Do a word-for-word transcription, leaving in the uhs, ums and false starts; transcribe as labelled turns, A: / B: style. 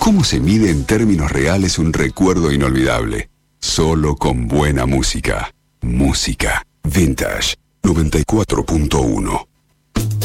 A: ¿Cómo se mide en términos reales un recuerdo inolvidable? Solo con buena música. Música. Vintage noventa y cuatro punto uno.